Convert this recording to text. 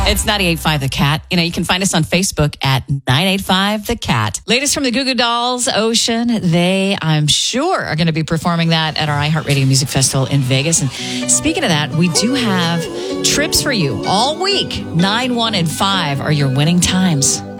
It's 98.5 The Cat. You can find us on Facebook at 985 The Cat. Latest from the Goo Goo Dolls, Ocean. They, I'm sure, are going to be performing that at our iHeartRadio Music Festival in Vegas. And speaking of that, we do have trips for you all week. 9, 1, and 5 are your winning times.